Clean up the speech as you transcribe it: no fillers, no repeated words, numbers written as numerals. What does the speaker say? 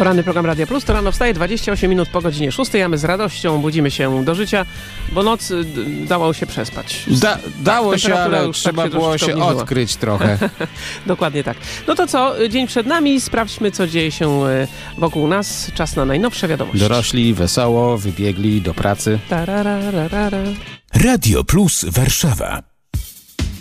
Poranny program Radia Plus, to rano wstaje 28 minut po godzinie 6, a my z radością budzimy się do życia, bo noc dało się przespać. Dało się, ale trzeba było się odkryć trochę. Dokładnie tak. No to co, dzień przed nami, sprawdźmy, co dzieje się wokół nas. Czas na najnowsze wiadomości. Dorośli, wesoło, wybiegli do pracy. Tarararara. Radio Plus Warszawa.